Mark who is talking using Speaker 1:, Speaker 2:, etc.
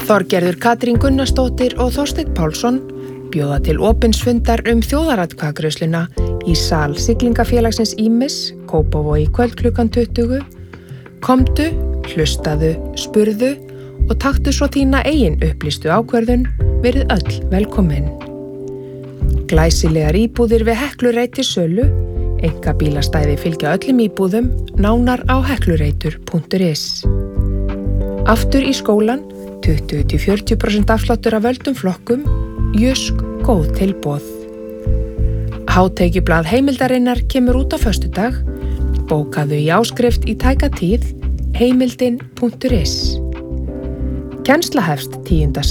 Speaker 1: Þorgerður Katrín Gunnarsdóttir og Þorsteinn Pálsson bjóða til opins fundar þjóðaratkvæðagreiðsluna í sal Siglingafélagsins Ýmis, Kópavogi kvöld klukkan 20. Komdu, hlustaðu, spurðu og taktu svo þína eigin upplýstu ákvörðun, verið öll velkomin. Glæsilegar íbúðir við Heklureið til sölu, einkabílastæði fylgja öllum íbúðum, nánar á heklureitur.is. Aftur í skólan, 20-40% afsláttur af völdum flokkum, Jysk góð tilboð. Hátekjublað Heimildarinnar kemur út á föstudag, bókaðu í áskrift í tæka tíð, heimildin.is. Kennsla hefst 10.